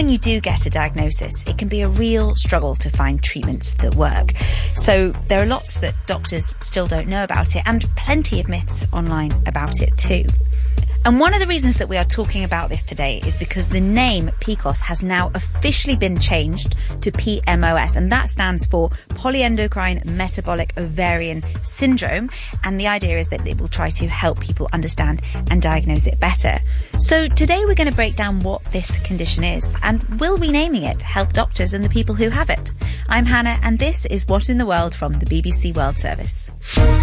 when you do get a diagnosis, it can be a real struggle to find treatments that work. So there are lots that doctors still don't know about it, and plenty of myths online about it too. And one of the reasons that we are talking about this today is because the name PCOS has now officially been changed to PMOS, and that stands for Polyendocrine Metabolic Ovarian Syndrome. And the idea is that it will try to help people understand and diagnose it better. So today we're going to break down what this condition is, and will renaming it help doctors and the people who have it? I'm Hannah, and this is What in the World from the BBC World Service.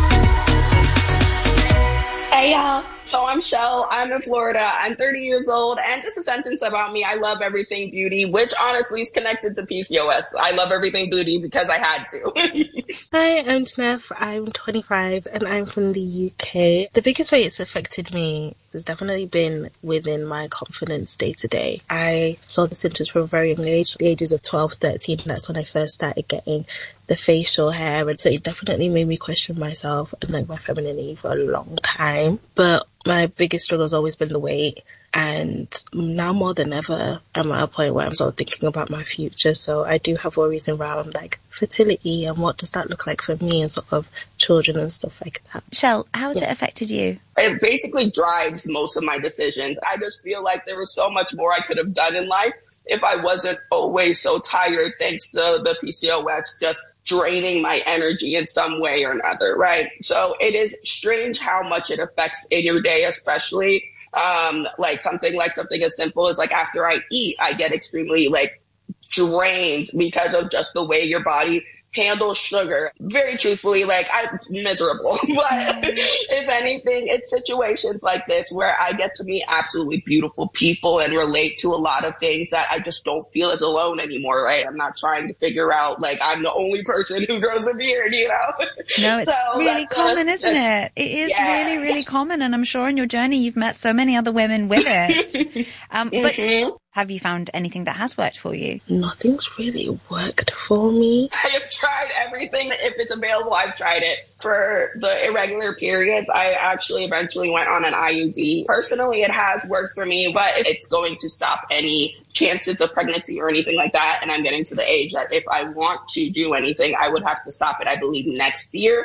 Hey y'all, so I'm Shell, I'm in Florida, I'm 30 years old, and just a sentence about me, I love everything beauty, which honestly is connected to PCOS. I love everything beauty because I had to. Hi, I'm Janeth, I'm 25, and I'm from the UK. The biggest way it's affected me has definitely been within my confidence day to day. I saw the symptoms from a very young age, the ages of 12, 13, that's when I first started getting the facial hair, and so it definitely made me question myself and like my femininity for a long time. But my biggest struggle has always been the weight, and now more than ever I'm at a point where I'm sort of thinking about my future. So I do have worries around like fertility and what does that look like for me and sort of children and stuff like that. Shell, how has it affected you? It basically drives most of my decisions. I just feel like there was so much more I could have done in life if I wasn't always so tired thanks to the PCOS just draining my energy in some way or another, right? So it is strange how much it affects in your day, especially like something as simple as like after I eat, I get extremely like drained because of just the way your body handle sugar. Very truthfully, like I'm miserable, but if anything, it's situations like this where I get to meet absolutely beautiful people and relate to a lot of things that I just don't feel as alone anymore, right? I'm not trying to figure out like I'm the only person who grows a beard, you know? No, it's really common, isn't it? It is really, really common, and I'm sure in your journey you've met so many other women with it. But have you found anything that has worked for you? Nothing's really worked for me. I have tried everything. If it's available, I've tried it. For the irregular periods, I actually eventually went on an IUD. Personally, it has worked for me, but it's going to stop any chances of pregnancy or anything like that. And I'm getting to the age that if I want to do anything, I would have to stop it, I believe, next year.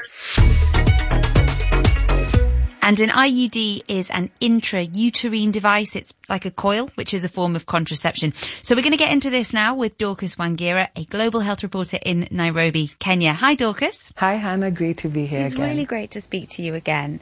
And an IUD is an intrauterine device. It's like a coil, which is a form of contraception. So we're going to get into this now with Dorcas Wangira, a global health reporter in Nairobi, Kenya. Hi, Dorcas. Hi, Hannah. Great to be here again. It's really great to speak to you again.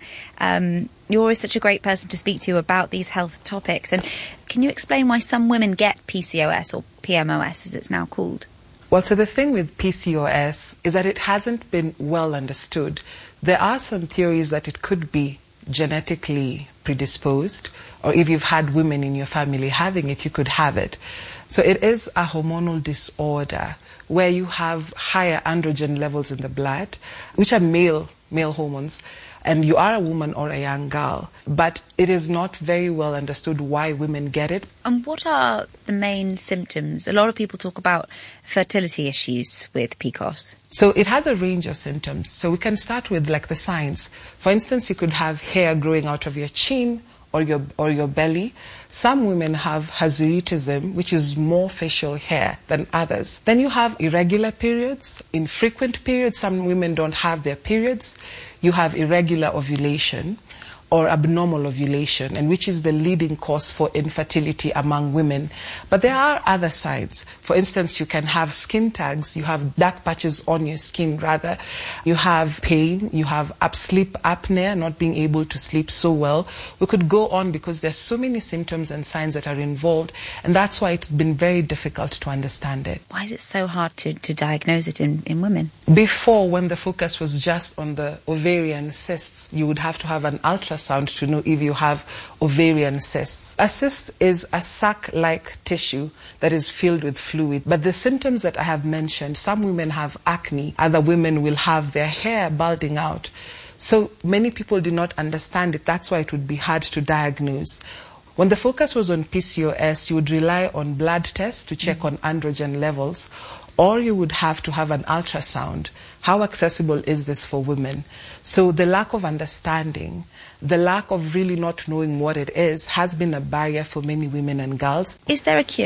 You're always such a great person to speak to about these health topics. And can you explain why some women get PCOS, or PMOS as it's now called? Well, so the thing with PCOS is that it hasn't been well understood. There are some theories that it could be genetically predisposed, or if you've had women in your family having it, you could have it. So it is a hormonal disorder where you have higher androgen levels in the blood, which are male hormones, and you are a woman or a young girl, but it is not very well understood why women get it. And what are the main symptoms? A lot of people talk about fertility issues with PCOS. So it has a range of symptoms. So we can start with like the signs. For instance, you could have hair growing out of your chin or your belly. Some women have hirsutism, which is more facial hair than others. Then you have irregular periods, infrequent periods. Some women don't have their periods. You have irregular ovulation or abnormal ovulation, and which is the leading cause for infertility among women. But there are other signs. For instance, you can have skin tags, you have dark patches on your skin rather, you have pain, you have sleep apnea, not being able to sleep so well. We could go on because there's so many symptoms and signs that are involved, and that's why it's been very difficult to understand it. Why is it so hard to diagnose it in women? Before, when the focus was just on the ovarian cysts, you would have to have an ultrasound to know if you have ovarian cysts. A cyst is a sac-like tissue that is filled with fluid. But the symptoms that I have mentioned, some women have acne, other women will have their hair balding out. So many people do not understand it. That's why it would be hard to diagnose. When the focus was on PCOS, you would rely on blood tests to check on androgen levels, or you would have to have an ultrasound. How accessible is this for women? So the lack of understanding, the lack of really not knowing what it is, has been a barrier for many women and girls. Is there a cure?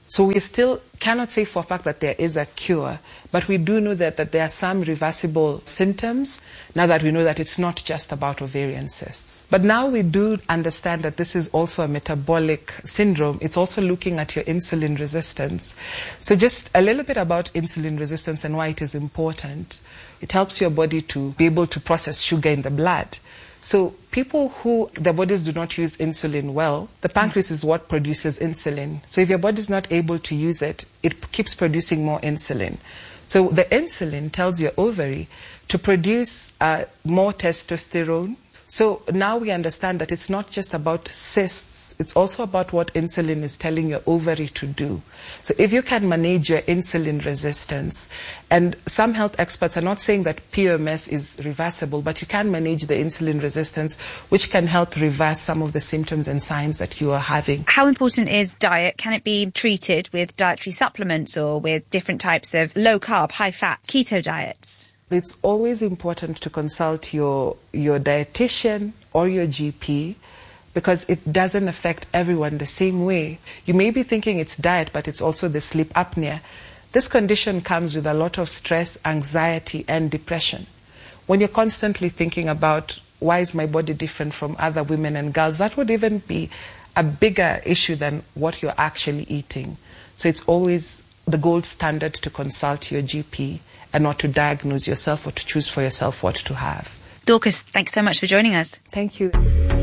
So we still cannot say for a fact that there is a cure, but we do know that there are some reversible symptoms now that we know that it's not just about ovarian cysts. But now we do understand that this is also a metabolic syndrome. It's also looking at your insulin resistance. So just a little bit about insulin resistance and why it is important. It helps your body to be able to process sugar in the blood. So people who their bodies do not use insulin well, the pancreas is what produces insulin. So if your body is not able to use it, it keeps producing more insulin. So the insulin tells your ovary to produce more testosterone. So now we understand that it's not just about cysts, it's also about what insulin is telling your ovary to do. So if you can manage your insulin resistance, and some health experts are not saying that PMS is reversible, but you can manage the insulin resistance, which can help reverse some of the symptoms and signs that you are having. How important is diet? Can it be treated with dietary supplements or with different types of low-carb, high-fat, keto diets? It's always important to consult your dietitian or your GP, because it doesn't affect everyone the same way. You may be thinking it's diet, but it's also the sleep apnea. This condition comes with a lot of stress, anxiety, and depression. When you're constantly thinking about why is my body different from other women and girls, that would even be a bigger issue than what you're actually eating. So it's always the gold standard to consult your GP and not to diagnose yourself or to choose for yourself what to have. Dorcas, thanks so much for joining us. Thank you.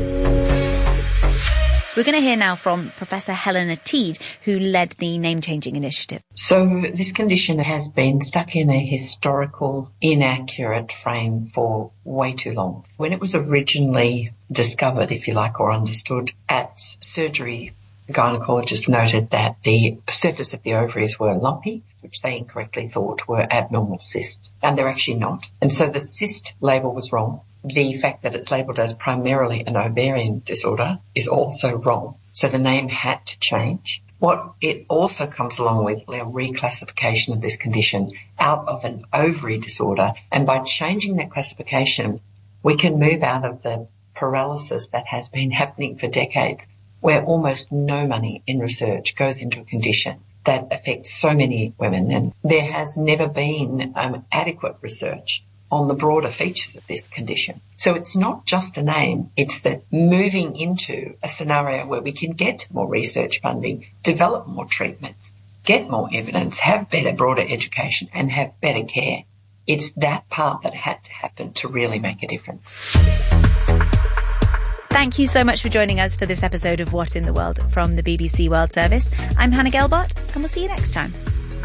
We're going to hear now from Professor Helena Teede, who led the name-changing initiative. So this condition has been stuck in a historical, inaccurate frame for way too long. When it was originally discovered, if you like, or understood at surgery, the gynaecologist noted that the surface of the ovaries were lumpy, which they incorrectly thought were abnormal cysts, and they're actually not. And so the cyst label was wrong. The fact that it's labelled as primarily an ovarian disorder is also wrong. So the name had to change. What it also comes along with a reclassification of this condition out of an ovary disorder. And by changing that classification, we can move out of the paralysis that has been happening for decades, where almost no money in research goes into a condition that affects so many women. And there has never been adequate research on the broader features of this condition. So it's not just a name, it's that moving into a scenario where we can get more research funding, develop more treatments, get more evidence, have better, broader education and have better care. It's that part that had to happen to really make a difference. Thank you so much for joining us for this episode of What in the World from the BBC World Service. I'm Hannah Gelbart, and we'll see you next time.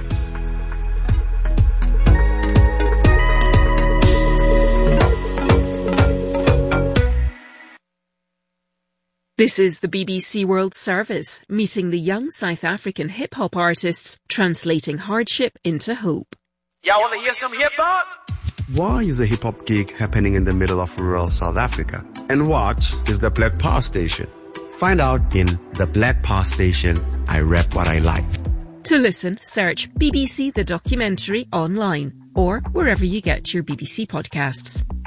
This is the BBC World Service, meeting the young South African hip-hop artists, translating hardship into hope. Y'all want to hear some hip-hop? Why is a hip-hop gig happening in the middle of rural South Africa? And what is the Black Power Station? Find out in The Black Power Station, I Rap What I Like. To listen, search BBC The Documentary online or wherever you get your BBC podcasts.